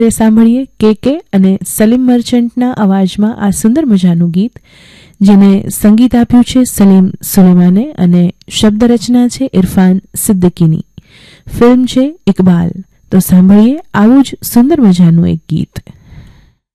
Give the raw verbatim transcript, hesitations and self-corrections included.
તે સાંભળીએ કે કે અને સલીમ મર્ચન્ટના અવાજમાં આ સુંદર મજાનું ગીત, જેને સંગીત આપ્યું છે સલીમ સુલેમાને અને શબ્દ રચના છે ઇરફાન સિદ્દીકીની. ફિલ્મ છે ઇકબાલ. તો સાંભળીએ આવું જ સુંદર મજાનું એક ગીત.